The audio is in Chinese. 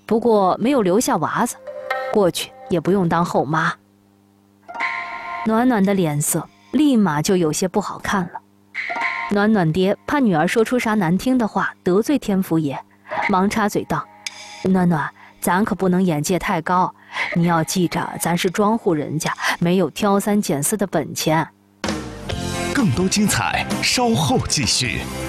不过没有留下娃子，过去也不用当后妈。暖暖的脸色立马就有些不好看了。暖暖爹怕女儿说出啥难听的话得罪天福爷，忙插嘴道：“暖暖，咱可不能眼界太高，你要记着，咱是庄户人家，没有挑三拣四的本钱。” 更多精彩稍后继续。